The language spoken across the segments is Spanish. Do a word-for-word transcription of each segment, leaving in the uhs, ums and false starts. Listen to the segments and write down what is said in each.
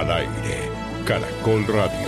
Al aire, Caracol Radio.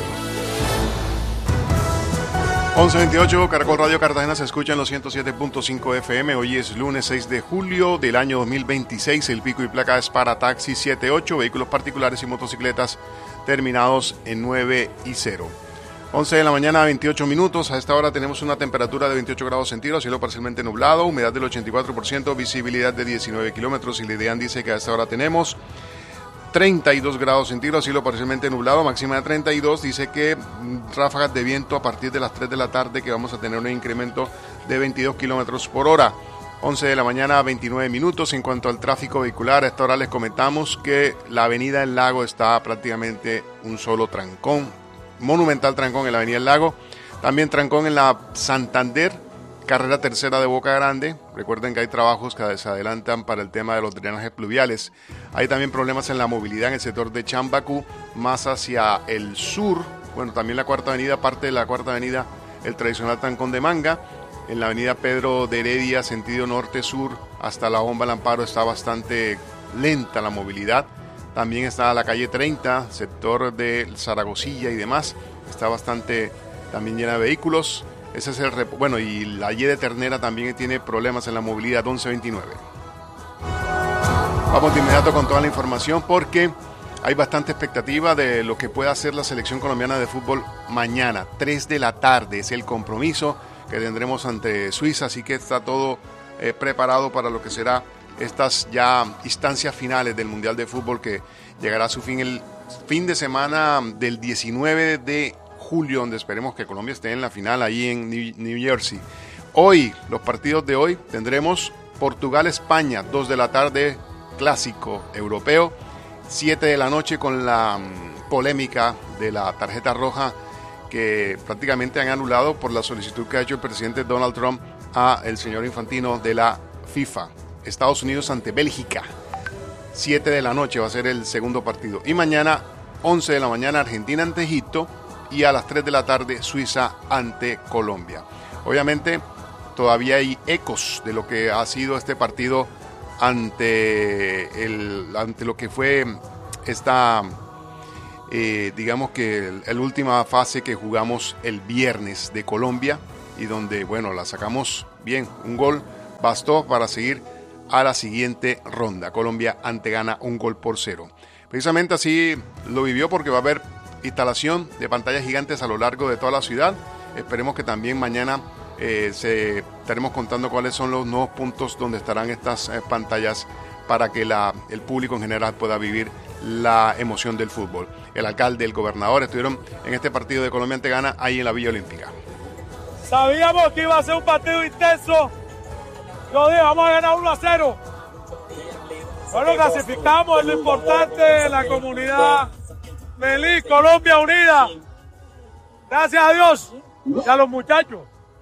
once veintiocho, Caracol Radio Cartagena se escucha en los ciento siete punto cinco F M. Hoy es lunes seis de julio del año dos mil veintiséis. El pico y placa es para taxi setenta y ocho, vehículos particulares y motocicletas terminados en nueve y cero. once de la mañana, veintiocho minutos. A esta hora tenemos una temperatura de veintiocho grados centígrados, cielo parcialmente nublado, humedad del ochenta y cuatro por ciento, visibilidad de diecinueve kilómetros. Y la IDEAN dice que a esta hora tenemos treinta y dos grados centígrados, cielo parcialmente nublado, máxima de treinta y dos. Dice que ráfagas de viento a partir de las tres de la tarde, que vamos a tener un incremento de veintidós kilómetros por hora. once de la mañana, veintinueve minutos. En cuanto al tráfico vehicular, a esta hora les comentamos que la avenida El Lago está prácticamente un solo trancón, monumental trancón en la avenida El Lago. También trancón en la Santander, carrera tercera de Boca Grande. Recuerden que hay trabajos que se adelantan para el tema de los drenajes pluviales. Hay también problemas en la movilidad en el sector de Chambacú, más hacia el sur. Bueno, también la Cuarta Avenida, parte de la Cuarta Avenida, el tradicional trancón de Manga. En la avenida Pedro de Heredia, sentido norte-sur, hasta la Bomba del Amparo está bastante lenta la movilidad. También está la calle treinta, sector de Zaragozilla y demás. Está bastante también llena de vehículos. Ese es el rep- bueno, y la Y de Ternera también tiene problemas en la movilidad, once veintinueve. Vamos de inmediato con toda la información porque hay bastante expectativa de lo que pueda hacer la selección colombiana de fútbol mañana. tres de la tarde es el compromiso que tendremos ante Suiza, así que está todo eh, preparado para lo que será estas ya instancias finales del Mundial de Fútbol, que llegará a su fin el fin de semana del diecinueve de julio, donde esperemos que Colombia esté en la final ahí en New Jersey. Hoy, los partidos de hoy, tendremos Portugal-España, dos de la tarde, clásico europeo, siete de la noche con la um, polémica de la tarjeta roja que prácticamente han anulado por la solicitud que ha hecho el presidente Donald Trump a el señor Infantino de la FIFA. Estados Unidos ante Bélgica, siete de la noche va a ser el segundo partido. Y mañana, once de la mañana, Argentina ante Egipto, y a las tres de la tarde Suiza ante Colombia. Obviamente todavía hay ecos de lo que ha sido este partido ante, el, ante lo que fue esta, eh, digamos que la última fase que jugamos el viernes de Colombia, y donde, bueno, la sacamos bien, un gol bastó para seguir a la siguiente ronda. Colombia ante Ghana un gol por cero. Precisamente así lo vivió, porque va a haber instalación de pantallas gigantes a lo largo de toda la ciudad. Esperemos que también mañana eh, se estaremos contando cuáles son los nuevos puntos donde estarán estas eh, pantallas para que la, el público en general pueda vivir la emoción del fútbol. El alcalde, el gobernador estuvieron en este partido de Colombia ante Ghana ahí en la Villa Olímpica. Sabíamos que iba a ser un partido intenso. Yo dije, vamos a ganar uno a cero. Bueno, clasificamos, es lo importante, la comunidad feliz, Colombia unida. Gracias a Dios y a los muchachos.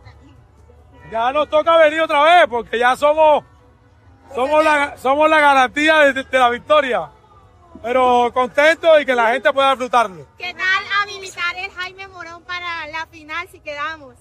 Ya nos toca venir otra vez porque ya somos, somos, la, somos la garantía de, de la victoria. Pero contentos y que la gente pueda disfrutarlo. ¿Qué tal habilitar el Jaime Morón para la final si quedamos?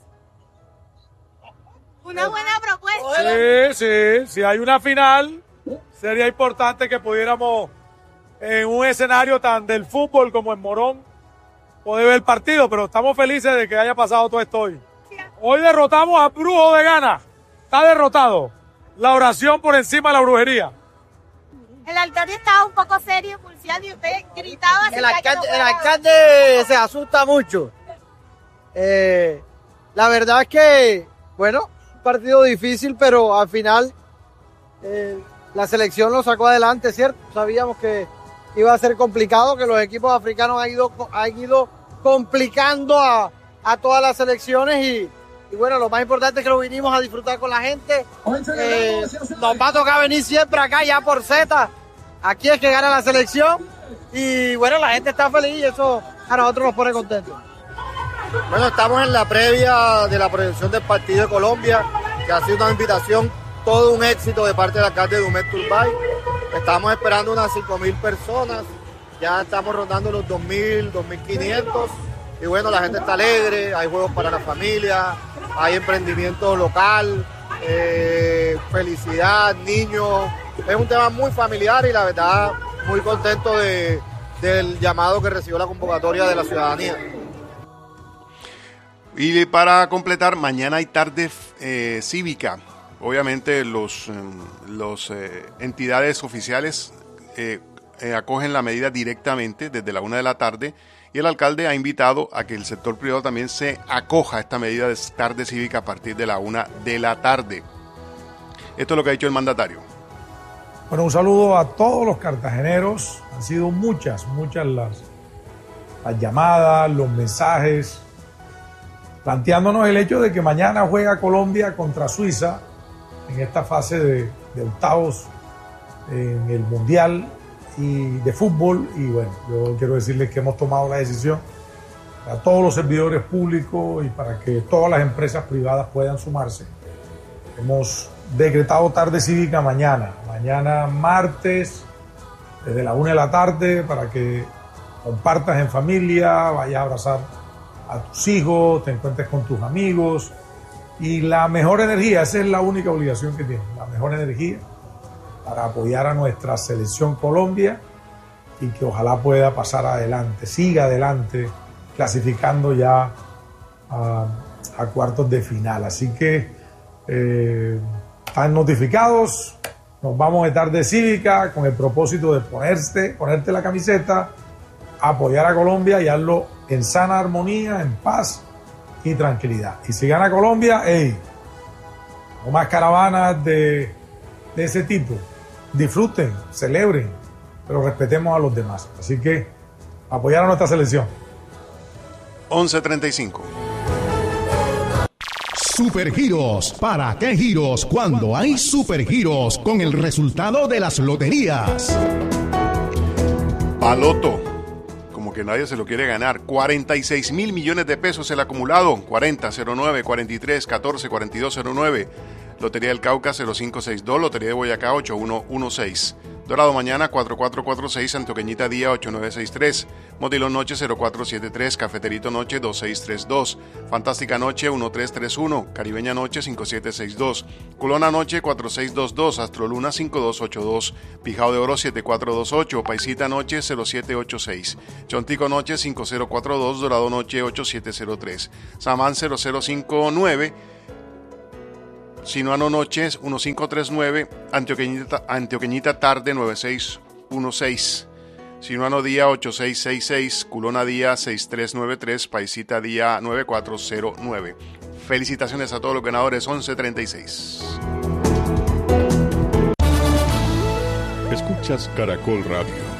Una buena propuesta. Sí, sí, si hay una final, sería importante que pudiéramos, en un escenario tan del fútbol como en Morón, poder ver el partido, pero estamos felices de que haya pasado todo esto hoy. Hoy derrotamos a Brujo de Ghana, está derrotado. La oración por encima de la brujería. El alcalde estaba un poco serio, pulseado, y usted gritaba. El alcalde, el alcalde se asusta mucho. Eh, la verdad es que, bueno, un partido difícil, pero al final eh, la selección lo sacó adelante, ¿cierto? Sabíamos que iba a ser complicado, que los equipos africanos han ido, han ido complicando a, a todas las selecciones y, y bueno, lo más importante es que lo vinimos a disfrutar con la gente. Eh, nos va a tocar venir siempre acá ya por Z. Aquí es que gana la selección y bueno, la gente está feliz y eso a nosotros nos pone contentos. Bueno, estamos en la previa de la proyección del partido de Colombia, que ha sido una invitación, todo un éxito de parte del alcalde Dumet Turbay. Estamos esperando unas cinco mil personas, ya estamos rondando los dos mil, dos mil quinientos y bueno, la gente está alegre, hay juegos para la familia, hay emprendimiento local, eh, felicidad, niños, es un tema muy familiar y la verdad muy contento de, del llamado que recibió la convocatoria de la ciudadanía. Y para completar, mañana hay tarde eh, cívica. Obviamente los, eh, los eh, entidades oficiales eh, eh, acogen la medida directamente desde la una de la tarde, y el alcalde ha invitado a que el sector privado también se acoja a esta medida de tarde cívica a partir de la una de la tarde. Esto es lo que ha dicho el mandatario. Bueno, un saludo a todos los cartageneros. Han sido muchas, muchas las, las llamadas, los mensajes, planteándonos el hecho de que mañana juega Colombia contra Suiza en esta fase de, de octavos en el Mundial y de fútbol. Y bueno, yo quiero decirles que hemos tomado la decisión para todos los servidores públicos y para que todas las empresas privadas puedan sumarse. Hemos decretado tarde cívica mañana, mañana martes, desde la una de la tarde, para que compartas en familia, vayas a abrazar a tus hijos, te encuentres con tus amigos. Y la mejor energía, esa es la única obligación que tienes, la mejor energía para apoyar a nuestra selección Colombia y que ojalá pueda pasar adelante, siga adelante, clasificando ya a, a cuartos de final. Así que eh, están notificados, nos vamos de tarde cívica con el propósito de ponerte, ponerte la camiseta, apoyar a Colombia y hazlo en sana armonía, en paz y tranquilidad. Y si gana Colombia, hey, no más caravanas de, de ese tipo. Disfruten, celebren, pero respetemos a los demás. Así que apoyar a nuestra selección. once treinta y cinco. Supergiros. ¿Para qué giros cuando hay supergiros con el resultado de las loterías? Baloto. Como que nadie se lo quiere ganar. cuarenta y seis mil millones de pesos el acumulado. cuarenta, cero nueve, cuarenta y tres, catorce, cuarenta y dos, cero nueve. Lotería del Cauca cero cinco seis dos. Lotería de Boyacá ocho uno uno seis. Dorado mañana cuatro cuatro cuatro seis. Antioqueñita día ocho nueve seis tres. Motilón noche cero cuatro siete tres. Cafeterito noche dos seis tres dos. Fantástica noche uno tres tres uno. Caribeña noche cinco siete seis dos. Culona noche cuatro seis dos dos. Astroluna cinco dos ocho dos. Pijao de oro siete cuatro dos ocho. Paisita noche cero siete ocho seis. Chontico noche cinco cero cuatro dos. Dorado noche ocho siete cero tres. Samán cero cero cinco nueve. Sinuano Noches uno cinco tres nueve, Antioqueñita, Antioqueñita Tarde nueve seis uno seis, Sinuano Día ocho seis seis seis, Culona Día seis tres nueve tres, Paisita Día nueve cuatro cero nueve. Felicitaciones a todos los ganadores. Once treinta y seis. Escuchas Caracol Radio.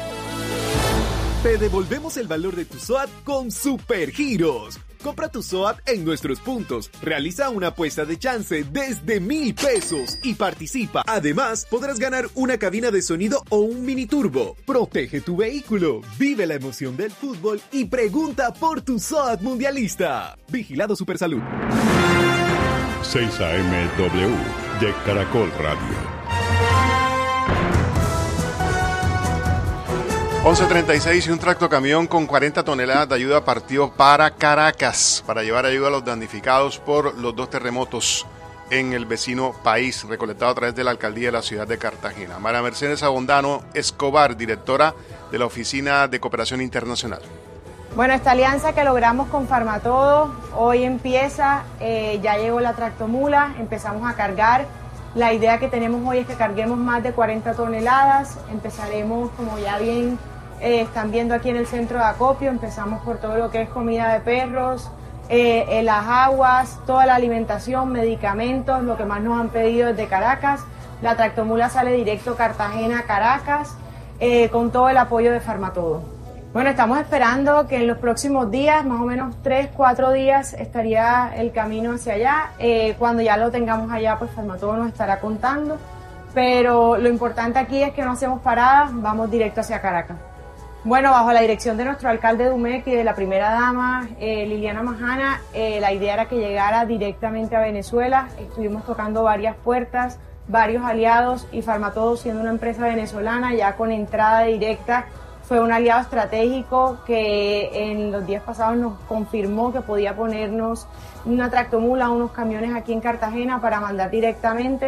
Te devolvemos el valor de tu S O A T con Supergiros. Compra tu S O A T en nuestros puntos, realiza una apuesta de chance desde mil pesos y participa. Además, podrás ganar una cabina de sonido o un mini turbo. Protege tu vehículo, vive la emoción del fútbol y pregunta por tu S O A T mundialista. Vigilado Supersalud. seis A M W de Caracol Radio. once treinta y seis y un tractocamión con cuarenta toneladas de ayuda partió para Caracas para llevar ayuda a los damnificados por los dos terremotos en el vecino país, recolectado a través de la alcaldía de la ciudad de Cartagena. María Mercedes Abondano Escobar, directora de la Oficina de Cooperación Internacional. Bueno, esta alianza que logramos con Farmatodo hoy empieza, eh, ya llegó la tractomula, empezamos a cargar. La idea que tenemos hoy es que carguemos más de cuarenta toneladas, empezaremos, como ya bien eh, están viendo aquí en el centro de acopio, empezamos por todo lo que es comida de perros, eh, eh, las aguas, toda la alimentación, medicamentos, lo que más nos han pedido desde Caracas. La tractomula sale directo Cartagena-Caracas, eh, con todo el apoyo de Farmatodo. Bueno, estamos esperando que en los próximos días, más o menos tres, cuatro días, estaría el camino hacia allá. Eh, cuando ya lo tengamos allá, pues Farmatodo nos estará contando. Pero lo importante aquí es que no hacemos paradas, vamos directo hacia Caracas. Bueno, bajo la dirección de nuestro alcalde de Dumeque y de la primera dama, eh, Liliana Majana, eh, la idea era que llegara directamente a Venezuela. Estuvimos tocando varias puertas, varios aliados, y Farmatodo, siendo una empresa venezolana, ya con entrada directa, fue un aliado estratégico que en los días pasados nos confirmó que podía ponernos una tractomula, unos camiones aquí en Cartagena para mandar directamente.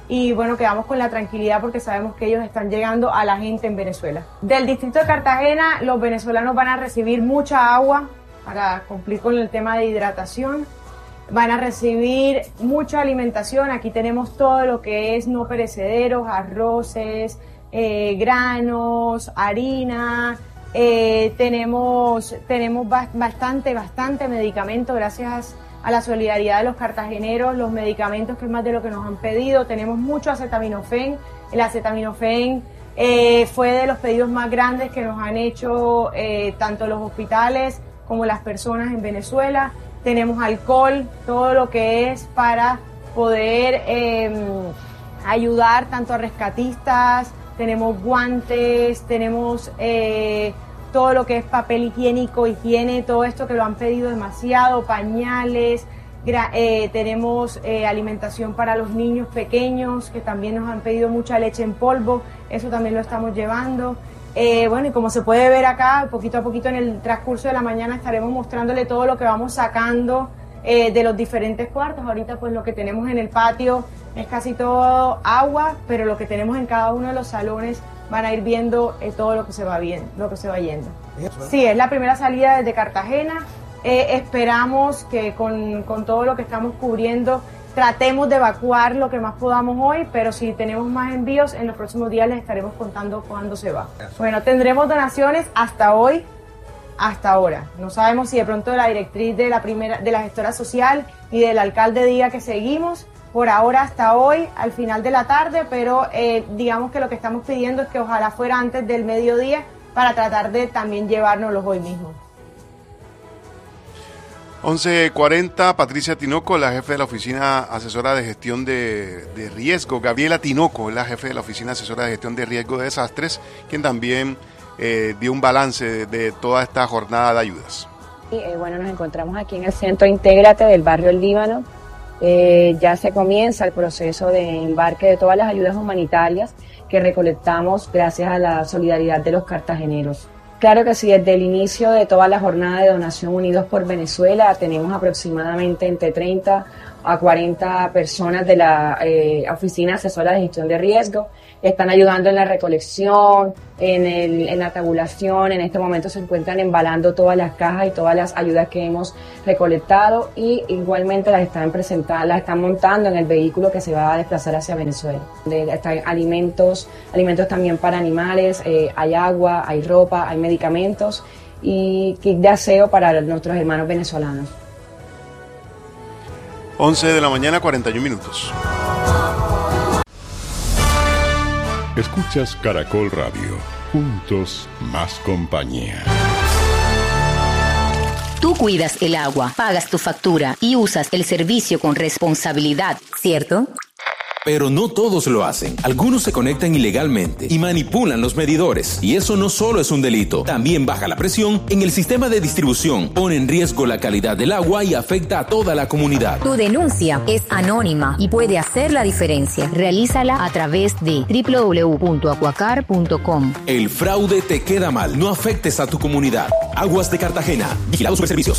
y bueno, quedamos con la tranquilidad porque sabemos que ellos están llegando a la gente en Venezuela. Del distrito de Cartagena, los venezolanos van a recibir mucha agua para cumplir con el tema de hidratación. Van a recibir mucha alimentación. Aquí tenemos todo lo que es no perecederos, arroces, eh, granos, harina. Eh, tenemos tenemos bastante, bastante medicamento gracias a la solidaridad de los cartageneros, los medicamentos que es más de lo que nos han pedido. Tenemos mucho acetaminofén. El acetaminofén eh, fue de los pedidos más grandes que nos han hecho eh, tanto los hospitales como las personas en Venezuela. Tenemos alcohol, todo lo que es para poder eh, ayudar tanto a rescatistas. Tenemos guantes, tenemos eh, todo lo que es papel higiénico, higiene, todo esto que lo han pedido demasiado, pañales, eh, tenemos eh, alimentación para los niños pequeños que también nos han pedido mucha leche en polvo, eso también lo estamos llevando. Eh, bueno, y como se puede ver acá, poquito a poquito en el transcurso de la mañana estaremos mostrándole todo lo que vamos sacando eh, de los diferentes cuartos. Ahorita pues lo que tenemos en el patio es casi todo agua, pero lo que tenemos en cada uno de los salones van a ir viendo eh, todo lo que se va viendo, lo que se va yendo. Sí, es la primera salida desde Cartagena. Eh, esperamos que con, con todo lo que estamos cubriendo tratemos de evacuar lo que más podamos hoy, pero si tenemos más envíos, en los próximos días les estaremos contando cuándo se va. Bueno, tendremos donaciones hasta hoy, hasta ahora. No sabemos si de pronto la directriz de la primera, de la gestora social y del alcalde diga que seguimos. Por ahora hasta hoy, al final de la tarde, pero eh, digamos que lo que estamos pidiendo es que ojalá fuera antes del mediodía para tratar de también llevárnoslos hoy mismo. once cuarenta, Patricia Tinoco, la jefe de la Oficina Asesora de Gestión de, de Riesgo. Gabriela Tinoco es la jefe de la Oficina Asesora de Gestión de Riesgo de Desastres, quien también eh, dio un balance de, de toda esta jornada de ayudas. Eh, bueno, nos encontramos aquí en el Centro Intégrate del barrio El Líbano. Eh, ya se comienza el proceso de embarque de todas las ayudas humanitarias que recolectamos gracias a la solidaridad de los cartageneros. Claro que sí, desde el inicio de toda la jornada de donación Unidos por Venezuela tenemos aproximadamente entre treinta a cuarenta personas de la eh, Oficina Asesora de Gestión de Riesgo. Están ayudando en la recolección, en, el, en la tabulación. En este momento se encuentran embalando todas las cajas y todas las ayudas que hemos recolectado y igualmente las están presentando, las están montando en el vehículo que se va a desplazar hacia Venezuela. De, están alimentos, alimentos también para animales, eh, hay agua, hay ropa, hay medicamentos y kit de aseo para nuestros hermanos venezolanos. once de la mañana, cuarenta y un minutos. Escuchas Caracol Radio. Juntos, más compañía. Tú cuidas el agua, pagas tu factura y usas el servicio con responsabilidad, ¿cierto? Pero no todos lo hacen. Algunos se conectan ilegalmente y manipulan los medidores. Y eso no solo es un delito, también baja la presión en el sistema de distribución, pone en riesgo la calidad del agua y afecta a toda la comunidad. Tu denuncia es anónima y puede hacer la diferencia. Realízala a través de doble u doble u doble u punto acuacar punto com. El fraude te queda mal. No afectes a tu comunidad. Aguas de Cartagena. Vigilados Superservicios.